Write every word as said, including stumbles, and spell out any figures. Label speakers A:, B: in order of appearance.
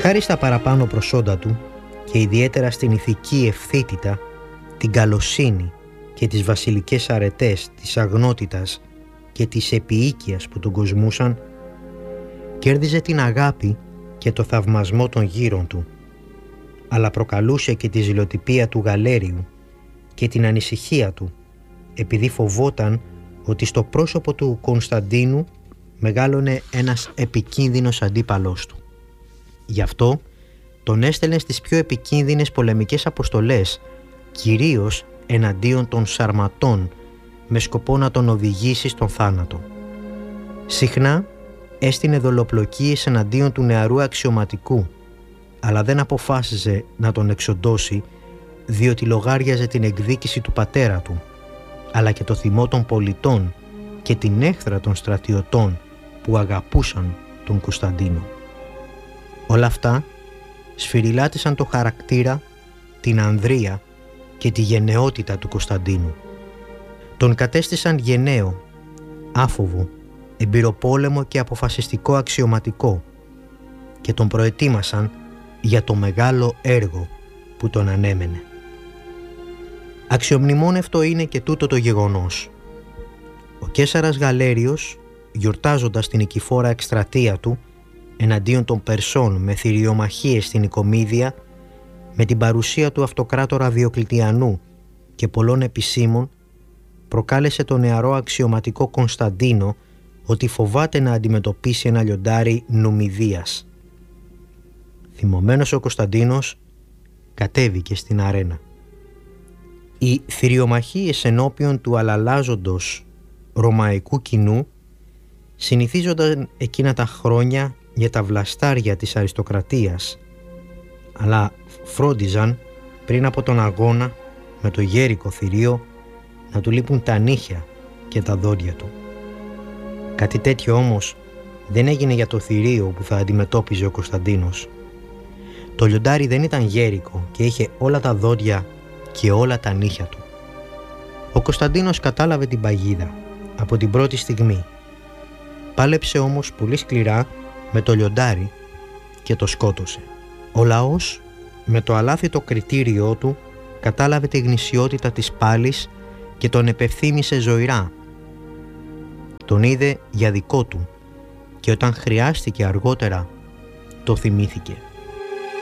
A: Χάρη στα παραπάνω προσόντα του και ιδιαίτερα στην ηθική ευθύτητα, την καλοσύνη και τις βασιλικές αρετές της αγνότητας και της επιοίκειας που τον κοσμούσαν, κέρδιζε την αγάπη και το θαυμασμό των γύρων του, αλλά προκαλούσε και τη ζηλοτυπία του Γαλέριου και την ανησυχία του, επειδή φοβόταν ότι στο πρόσωπο του Κωνσταντίνου μεγάλωνε ένας επικίνδυνος αντίπαλός του. Γι' αυτό τον έστελνε στις πιο επικίνδυνες πολεμικές αποστολές, κυρίως εναντίον των Σαρματών, με σκοπό να τον οδηγήσει στον θάνατο. Συχνά έστεινε δολοπλοκίες εναντίον του νεαρού αξιωματικού, αλλά δεν αποφάσιζε να τον εξοντώσει, διότι λογάριαζε την εκδίκηση του πατέρα του, αλλά και το θυμό των πολιτών και την έχθρα των στρατιωτών που αγαπούσαν τον Κωνσταντίνο. Όλα αυτά σφυριλάτησαν το χαρακτήρα, την ανδρεία και τη γενναιότητα του Κωνσταντίνου. Τον κατέστησαν γενναίο, άφοβο, εμπειροπόλεμο και αποφασιστικό αξιωματικό και τον προετοίμασαν για το μεγάλο έργο που τον ανέμενε. Αξιομνημόνευτο είναι και τούτο το γεγονός. Ο Καίσαρας Γαλέριος, γιορτάζοντας την νικηφόρα εκστρατεία του εναντίον των Περσών με θηριομαχίες στην Οικομίδια, με την παρουσία του αυτοκράτορα Διοκλητιανού και πολλών επισήμων, προκάλεσε τον νεαρό αξιωματικό Κωνσταντίνο ότι φοβάται να αντιμετωπίσει ένα λιοντάρι Νουμιδίας. Θυμωμένος ο Κωνσταντίνος κατέβηκε στην αρένα. Οι θηριομαχίες ενώπιον του αλλαλάζοντος ρωμαϊκού κοινού συνηθίζονταν εκείνα τα χρόνια για τα βλαστάρια της αριστοκρατίας, αλλά φρόντιζαν πριν από τον αγώνα με το γέρικο θηρίο να του λείπουν τα νύχια και τα δόντια του. Κάτι τέτοιο όμως δεν έγινε για το θηρίο που θα αντιμετώπιζε ο Κωνσταντίνος. Το λιοντάρι δεν ήταν γέρικο και είχε όλα τα δόντια και όλα τα νύχια του. Ο Κωνσταντίνος κατάλαβε την παγίδα από την πρώτη στιγμή. Πάλεψε όμως πολύ σκληρά με το λιοντάρι και το σκότωσε. Ο λαός με το αλάθητο κριτήριό του κατάλαβε τη γνησιότητα της πάλης και τον επευθύμησε ζωηρά. Τον είδε για δικό του και όταν χρειάστηκε αργότερα το θυμήθηκε.